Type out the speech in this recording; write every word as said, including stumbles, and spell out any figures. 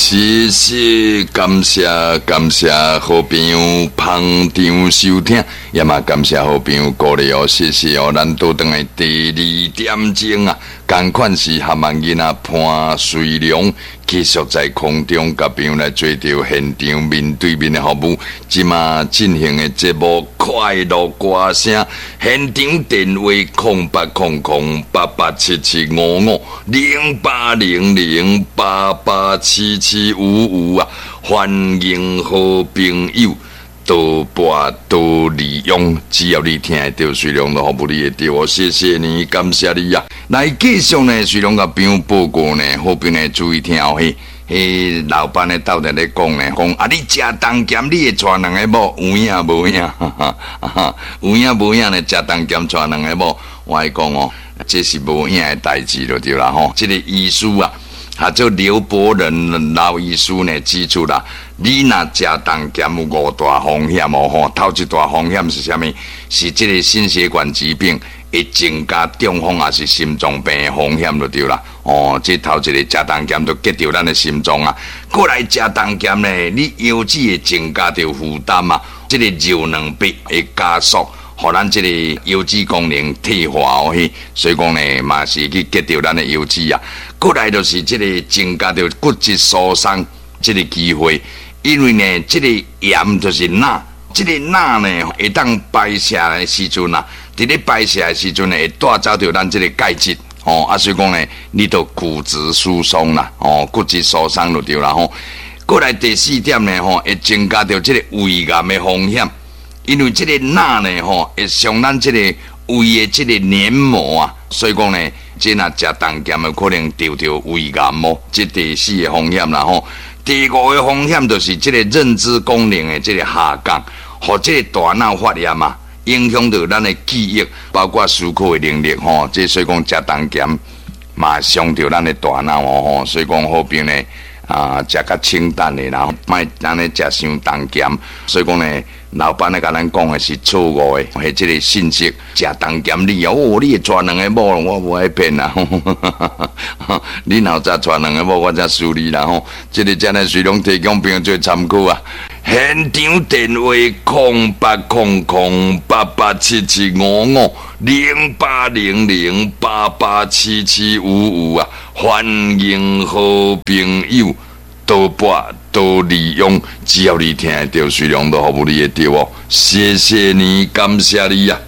谢谢，感谢感谢好朋友捧场收听，也嘛感谢好朋友鼓励哦，谢谢哦，咱倒转来第二点钟啊，同款是蛤蟆囡仔潘水龙继续在空中甲朋友来做着现场面对面的服务，即马进行的节目快乐歌声，现场电话空八空空八八七七五五零八零零八八七七五五啊，欢迎好朋友多拨多利用，只要你听得到水龙的服务，你会到我，谢谢你，感谢你啊！来继续呢，水龙甲朋友报告呢，好朋友注意听哦嘿。迄老板咧斗阵咧讲咧，讲啊，你食东咸，你会带两个某有影无影？哈哈哈，有影无影咧？食东咸带两个某，我来讲哦，这是无影的代志就对啦吼。这个医师啊，啊做刘伯仁老医师呢指出啦，你若食东咸有五大风险哦吼，头一大风险是啥物？是这个心血管疾病。会增加中风也是心脏病的风险就对啦。哦，这头一个食东咸就激着咱的心脏啊。过来食东咸呢，你腰子会增加着负担啊。这个肉卵白会加速，互咱这个腰子功能退化哦嘿。所以讲呢，嘛是去激着咱的腰子啊。过来就是这个增加着骨质疏松这个机会，因为呢，这个盐就是钠，这个钠呢会当排泄的时阵啊。伫咧排泄的时阵呢，会带走着咱这个钙质哦，啊，所以讲呢，你都骨质疏松啦，哦，骨质疏松就对啦吼。过来第四点呢，吼，会增加着这个胃癌的风险，因为这个钠呢，吼，会伤咱这个胃的这个黏膜啊，所以讲呢，这若食东咸有可能得着胃癌哦，这第四个风险啦吼。第五个风险就是这个认知功能的这个下降，或这个大脑发炎嘛。影响到咱的记忆，包括思考的能力吼。这所以讲食东咸嘛伤到咱的大脑哦吼。所以讲好变呢啊，食较清淡的，然后莫咱咧食伤东咸。所以讲呢，老板咧甲咱讲的是错误的，迄这个信息食东咸你哦，你会带两个某，我无爱骗啦。你若再带两个某，我才输你啦吼。这个真诶水龙提供朋友做参考啊。现场电话空八空空八八七七五五零八零零八八七七五五啊！欢迎好朋友多拨多利用，只要你听得到水龙都服务你会到哦，谢谢你，感谢你啊！